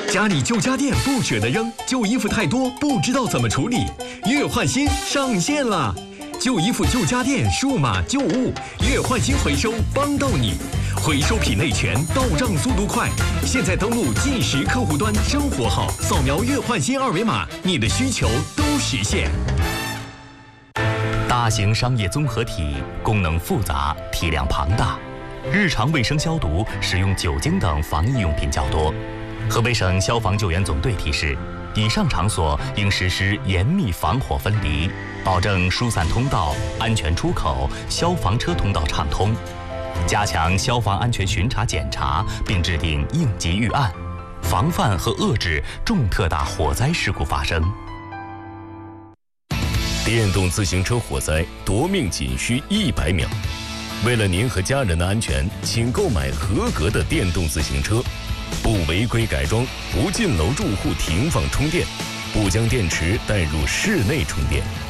家里旧家电不舍得扔，旧衣服太多不知道怎么处理，月换新上线了！旧衣服、旧家电、数码旧物，月换新回收帮到你，回收品类全，到账速度快。现在登录计时客户端生活号，扫描月换新二维码，你的需求都实现。 大型商业综合体功能复杂，体量庞大，日常卫生消毒使用酒精等防疫用品较多。河北省消防救援总队提示，以上场所应实施严密防火分离，保证疏散通道、安全出口、消防车通道畅通，加强消防安全巡查检查，并制定应急预案，防范和遏制重特大火灾事故发生。 电动自行车火灾夺命仅需100秒。为了您和家人的安全，请购买合格的电动自行车，不违规改装，不进楼住户停放充电，不将电池带入室内充电。